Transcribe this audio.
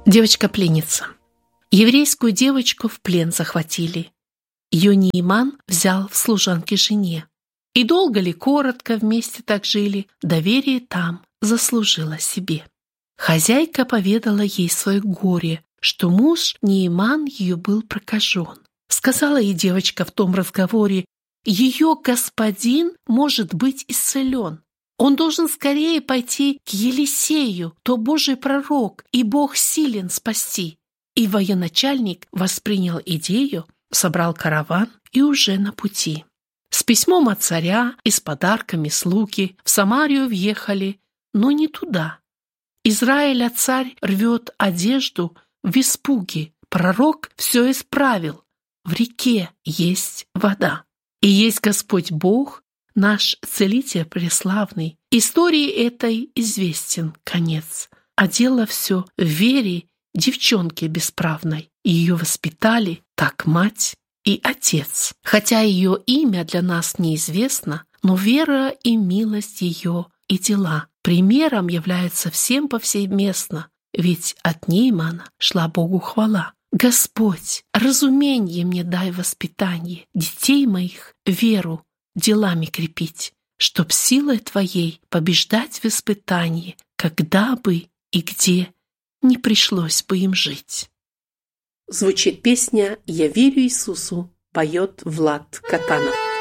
Девочка-пленница. Еврейскую девочку в плен захватили. Ее Нейман взял в служанки жене. И долго ли, коротко вместе так жили, доверие там заслужила себе. Хозяйка поведала ей свое горе, что муж Нейман ее был прокажен. Сказала ей девочка в том разговоре: ее господин может быть исцелен. Он должен скорее пойти к Елисею, то Божий пророк, и Бог силен спасти. И военачальник воспринял идею, собрал караван и уже на пути. С письмом от царя и с подарками слуги в Самарию въехали, но не туда. Израиля царь рвет одежду в испуге. Пророк все исправил. В реке есть вода. И есть Господь Бог, наш целитель преславный. Истории этой известен конец. А дело все в вере девчонки бесправной. Ее воспитали так мать и отец. Хотя ее имя для нас неизвестно, но вера и милость ее и дела примером являются всем повсеместно, ведь от Неймана шла Богу хвала. Господь, разумение мне дай воспитание, детей моих веру делами крепить, чтоб силой Твоей побеждать в испытании, когда бы и где не пришлось бы им жить. Звучит песня «Я верю Иисусу», поет Влад Катанов.